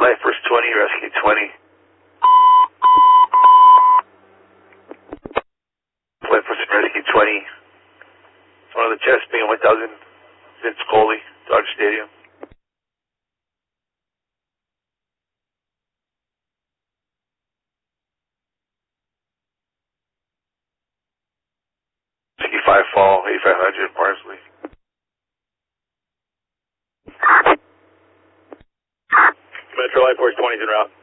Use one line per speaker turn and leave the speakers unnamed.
Life Force 20, Rescue 20. Life Force Rescue 20. It's one of the chests being 1000. Vince Coley, Dodger Stadium. Five Fall, 8500, Parsley.
Metro Life Force 20's en route.